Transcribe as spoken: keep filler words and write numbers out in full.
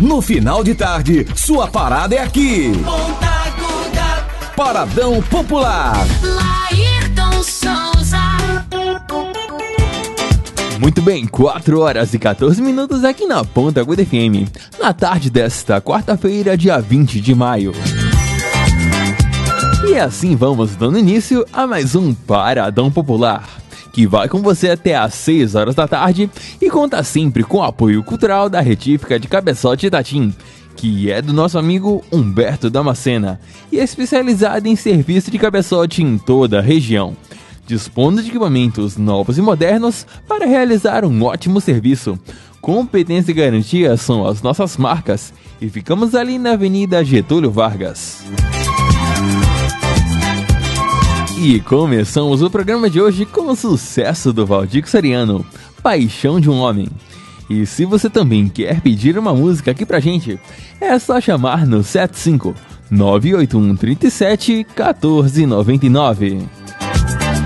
No final de tarde, sua parada é aqui. Paradão Popular. Laírton Souza. Muito bem, quatro horas e quatorze minutos aqui na Ponta Aguda F M, na tarde desta quarta-feira, dia vinte de maio. E assim vamos dando início a mais um Paradão Popular, que vai com você até às seis horas da tarde e conta sempre com o apoio cultural da Retífica de Cabeçote Itatim, que é do nosso amigo Humberto Damascena e é especializada em serviço de cabeçote em toda a região, dispondo de equipamentos novos e modernos para realizar um ótimo serviço. Competência e garantia são as nossas marcas e ficamos ali na Avenida Getúlio Vargas. E começamos o programa de hoje com o sucesso do Valdir Soriano, Paixão de um Homem. E se você também quer pedir uma música aqui pra gente, é só chamar no sete cinco nove oito um três sete um quatro nove nove.